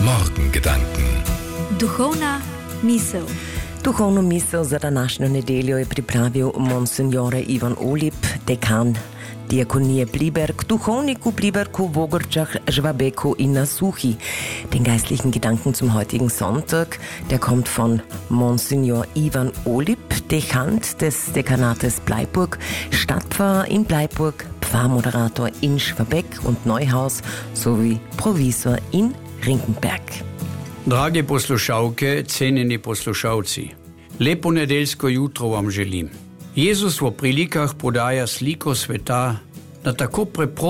Morgengedanken. Duhovna misel. Duhovno misel za današnjo nedeljo je pripravil monsignore Ivan Olip, dekan Diakonie Bliberg, Duchovnik v Blibergu, Vogrčach, Schwabeku in na Suchi. Den geistlichen Gedanken zum heutigen Sonntag, der kommt von Monsignor Ivan Olip, Dechant des Dekanates Bleiburg, Stadtpfarrer in Bleiburg, Pfarrmoderator in Schwabeck und Neuhaus sowie Provisor in Rinkenberg. Drage poslušalke, cenjeni poslušalci, lepo nedeljsko jutro vam želim. Jezus v prilikah podaja sliko sveta na tako preprost